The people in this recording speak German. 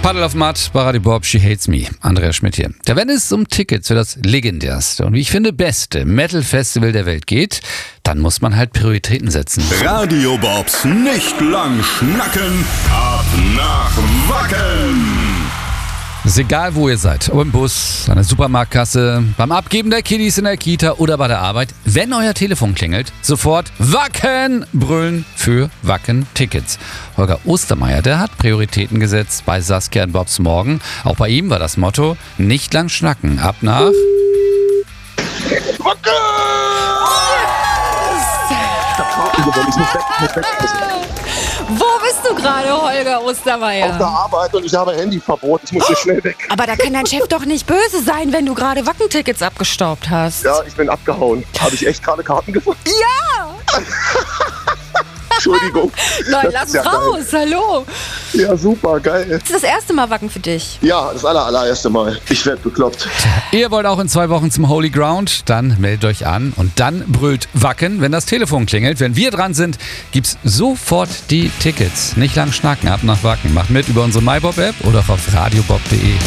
Paddle auf Matt, bei Radio Bob, She Hates Me. Andreas Schmidt hier. Da wenn es um Tickets für das legendärste und wie ich finde beste Metal-Festival der Welt geht, dann muss man halt Prioritäten setzen. Radio Bobs nicht lang schnacken, ab nach Wacken. Ist egal, wo ihr seid, ob im Bus, an der Supermarktkasse, beim Abgeben der Kiddies in der Kita oder bei der Arbeit. Wenn euer Telefon klingelt, sofort Wacken brüllen für Wacken-Tickets. Holger Ostermeier, der hat Prioritäten gesetzt bei Saskia und Bobs Morgen. Auch bei ihm war das Motto, nicht lang schnacken, ab nach Wacken! Wo bist du gerade, Holger Ostermeier? Auf der Arbeit und ich habe Handyverbot. Ich muss hier schnell weg. Aber da kann dein Chef doch nicht böse sein, wenn du gerade Wackentickets abgestaubt hast. Ja, ich bin abgehauen. Habe ich echt gerade Karten gefunden? Ja! Entschuldigung. Nein, Das lass ist ja raus, hallo. Ja, super, geil. Das ist das erste Mal Wacken für dich. Ja, das allererste Mal. Ich werde bekloppt. Ihr wollt auch in 2 Wochen zum Holy Ground? Dann meldet euch an und dann brüllt Wacken, wenn das Telefon klingelt. Wenn wir dran sind, gibt's sofort die Tickets. Nicht lang schnacken, ab nach Wacken. Macht mit über unsere MyBob-App oder auch auf radiobob.de.